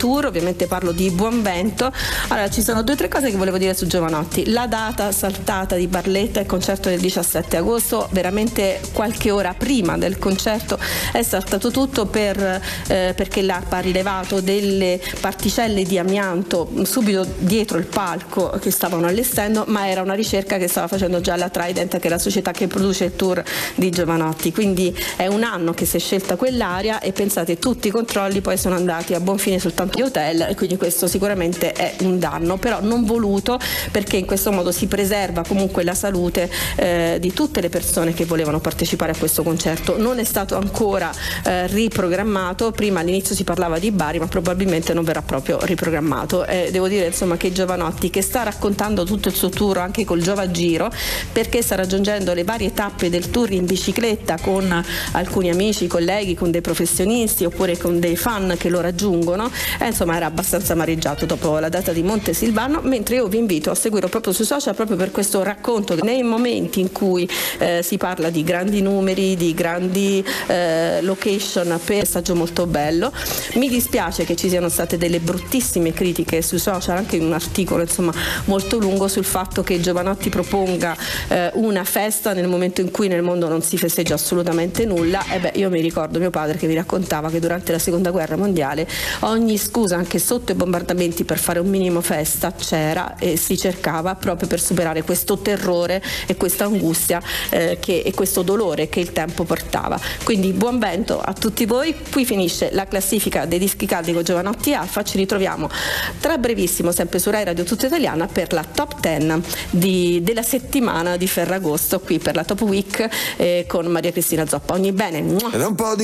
tour, ovviamente parlo di Buonvento. Allora, ci sono 2 o 3 cose che volevo dire su Jovanotti. La data saltata di Barletta, il concerto del 17 agosto, veramente qualche ora prima del concerto è saltato tutto perché l'ARPA ha rilevato delle particelle di amianto subito dietro il palco che stavano allestendo, ma era una ricerca che stava facendo già la Trident, che è la società che produce il tour di Jovanotti. Quindi è un anno che si è scelta quell'area e pensate, tutti i controlli poi sono andati a buon fine soltanto gli hotel, e quindi questo sicuramente è un danno, però non voluto, perché in questo modo si preserva comunque la salute di tutte le persone che volevano partecipare a questo concerto. Non è stato ancora riprogrammato, prima all'inizio si parlava di Bari, ma probabilmente non verrà proprio riprogrammato. Devo dire insomma che Jovanotti, che sta raccontando tutto il suo tour anche col Giovagiro, perché sta raggiungendo le varie tappe del tour in bicicletta con alcuni amici, colleghi, con dei professionisti oppure con dei fan che lo raggiungono, insomma era abbastanza amareggiato dopo la data di Montesilvano, mentre io vi invito a seguirlo proprio sui social, proprio per questo racconto. Nei momenti in cui si parla di grandi numeri, di grandi location, per un messaggio molto bello. Mi dispiace che ci siano state delle bruttissime critiche sui social, anche in un articolo insomma molto lungo, sul fatto che Jovanotti proponga una festa nel momento in cui nel mondo non si festeggia assolutamente nulla. Io mi ricordo mio padre che mi raccontava che durante la seconda guerra mondiale ogni scusa, anche sotto i bombardamenti, per fare un minimo festa c'era, e si cercava proprio per superare questo terrore e questa angustia e questo dolore che il tempo portava. Quindi buon vento a tutti voi. Qui finisce la classifica dei dischi caldi con Jovanotti Alfa. Ci ritroviamo tra brevissimo sempre su Rai Radio Tutta Italiana per la top 10 della settimana di Ferragosto, qui per la Top Week con Maria Cristina Zoppa. Ogni bene.